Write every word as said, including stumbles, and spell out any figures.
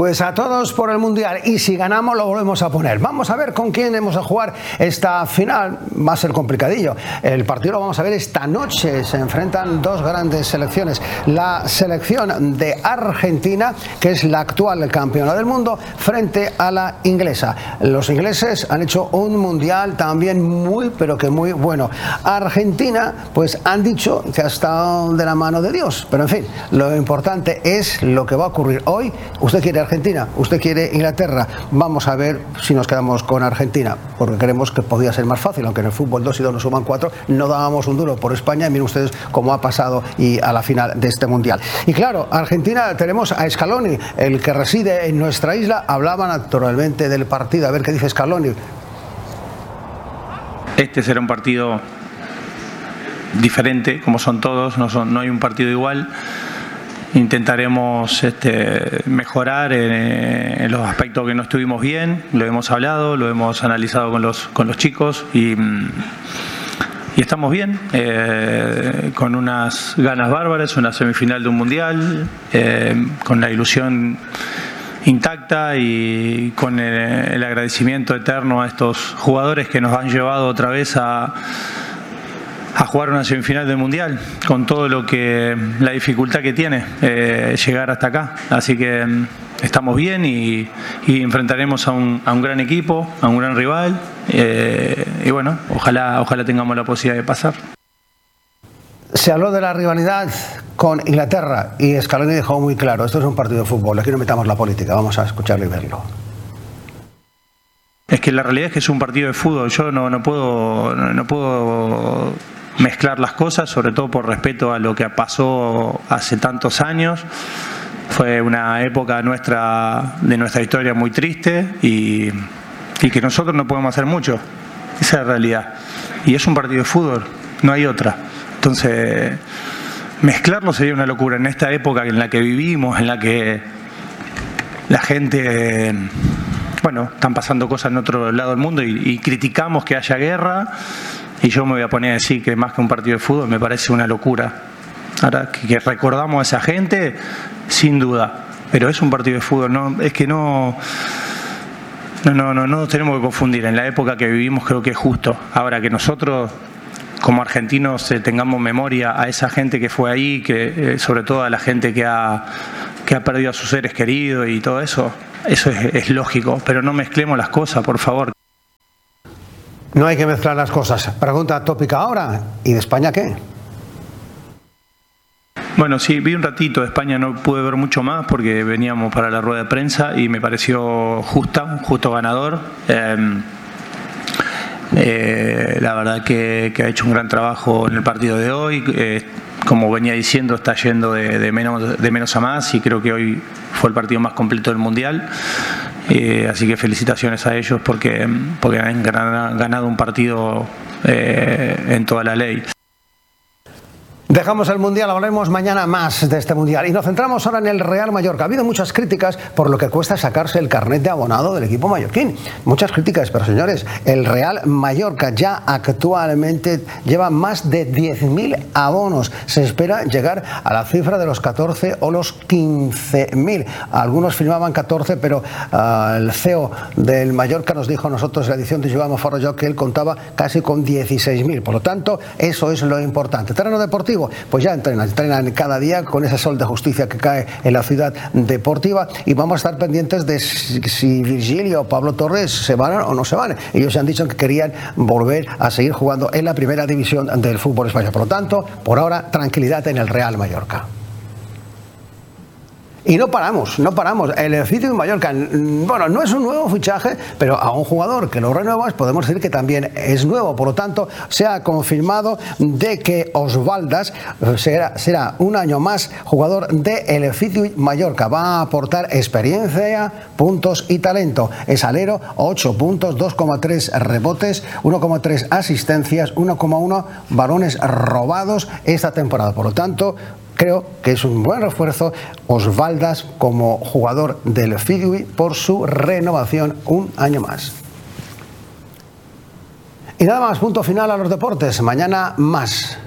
Pues a todos por el Mundial, y si ganamos lo volvemos a poner. Vamos a ver con quién hemos a jugar esta final. Va a ser complicadillo. El partido lo vamos a ver esta noche. Se enfrentan dos grandes selecciones. La selección de Argentina, que es la actual campeona del mundo, frente a la inglesa. Los ingleses han hecho un Mundial también muy, pero que muy bueno. Argentina, pues han dicho que ha estado de la mano de Dios. Pero en fin, lo importante es lo que va a ocurrir hoy. Usted quiere Argentina, usted quiere Inglaterra. Vamos a ver si nos quedamos con Argentina, porque creemos que podía ser más fácil, aunque en el fútbol dos y dos nos suman cuatro, no dábamos un duro por España. Miren ustedes cómo ha pasado y a la final de este Mundial. Y claro, Argentina, tenemos a Scaloni, el que reside en nuestra isla. Hablaba naturalmente del partido, a ver qué dice Scaloni. Este será un partido diferente, como son todos, no, son, no hay un partido igual. Intentaremos este, mejorar en, en los aspectos que no estuvimos bien, lo hemos hablado, lo hemos analizado con los, con los chicos y, y estamos bien, eh, con unas ganas bárbaras, una semifinal de un mundial, eh, con la ilusión intacta y con el, el agradecimiento eterno a estos jugadores que nos han llevado otra vez a a jugar una semifinal del Mundial, con todo lo que la dificultad que tiene eh, llegar hasta acá. Así que eh, estamos bien y, y enfrentaremos a un, a un gran equipo, a un gran rival eh, y bueno, ojalá, ojalá tengamos la posibilidad de pasar. Se habló de la rivalidad con Inglaterra y Scaloni dejó muy claro, esto es un partido de fútbol, aquí no metamos la política, vamos a escucharlo y verlo. Es que la realidad es que es un partido de fútbol, yo no, no puedo... No, no puedo mezclar las cosas, sobre todo por respeto a lo que pasó hace tantos años. Fue una época nuestra de nuestra historia muy triste y, y que nosotros no podemos hacer mucho. Esa es la realidad. Y es un partido de fútbol, no hay otra. Entonces, mezclarlo sería una locura en esta época en la que vivimos, en la que la gente, bueno, están pasando cosas en otro lado del mundo y, y criticamos que haya guerra. Y yo me voy a poner a decir que más que un partido de fútbol me parece una locura. Ahora, que, que recordamos a esa gente, sin duda, pero es un partido de fútbol, no, es que no, no, no, no, no nos tenemos que confundir. En la época que vivimos creo que es justo. Ahora que nosotros, como argentinos, eh, tengamos memoria a esa gente que fue ahí, que eh, sobre todo a la gente que ha, que ha perdido a sus seres queridos y todo eso, eso es, es lógico, pero no mezclemos las cosas, por favor. No hay que mezclar las cosas. Pregunta tópica ahora. ¿Y de España qué? Bueno, sí, vi un ratito de España, no pude ver mucho más porque veníamos para la rueda de prensa y me pareció justa, un justo ganador. Eh, eh, la verdad que, que ha hecho un gran trabajo en el partido de hoy. Eh, como venía diciendo, está yendo de, de, menos, de menos a más y creo que hoy fue el partido más completo del Mundial. Eh, así que felicitaciones a ellos porque, porque han ganado un partido eh, en toda la ley. Dejamos el Mundial, hablaremos mañana más de este Mundial y nos centramos ahora en el Real Mallorca. Ha habido muchas críticas por lo que cuesta sacarse el carnet de abonado del equipo mallorquín. Muchas críticas, pero señores, el Real Mallorca ya actualmente lleva más de diez mil abonos. Se espera llegar a la cifra de los catorce o los quince mil. Algunos firmaban catorce, pero uh, el C E O del Mallorca nos dijo a nosotros en la edición de Joan Forrelló que él contaba casi con dieciséis mil. Por lo tanto, eso es lo importante. Terreno deportivo. Pues ya entrenan, entrenan cada día con ese sol de justicia que cae en la ciudad deportiva y vamos a estar pendientes de si, si Virgilio o Pablo Torres se van o no se van. Ellos se han dicho que querían volver a seguir jugando en la primera división del fútbol español. Por lo tanto, por ahora, tranquilidad en el Real Mallorca. Y no paramos, no paramos. El Elefithio Mallorca, bueno, no es un nuevo fichaje, pero a un jugador que lo renuevas podemos decir que también es nuevo. Por lo tanto, se ha confirmado de que Osvaldas será, será un año más jugador de Elefithio Mallorca. Va a aportar experiencia, puntos y talento. Es alero, ocho puntos, dos coma tres rebotes, uno coma tres asistencias, uno coma uno balones robados esta temporada. Por lo tanto, creo que es un buen refuerzo Osvaldas como jugador del Elefithio por su renovación un año más. Y nada más, punto final a los deportes. Mañana más.